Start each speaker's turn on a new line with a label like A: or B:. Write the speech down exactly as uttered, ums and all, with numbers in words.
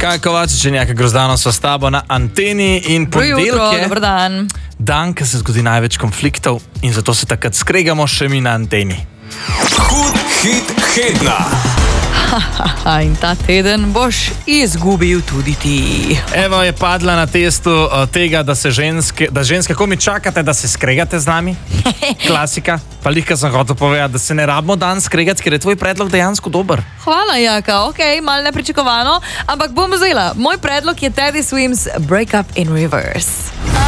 A: Kaj Kovačič in Jaka Grozdano so s tabo na anteni in ponedeljek je
B: dober dan.
A: Dan, ko se zgodi največ konfliktov in zato se takrat skregamo še mi na anteni.
C: Hud hit tedna.
B: Ha, in ta teden boš izgubil tudi ti.
A: Evo je padla na testu uh, tega, da se ženske, da ženske komi čakate, da se skregate z nami. Klasika. Pa lihka sem hotel povedati, da se ne rabimo dan skregati, ker je tvoj predlog dejansko dober.
B: Hvala, Jaka. Ok, malo nepričakovano, ampak bom vzela. Moj predlog je Teddy Swims Break Up in Reverse.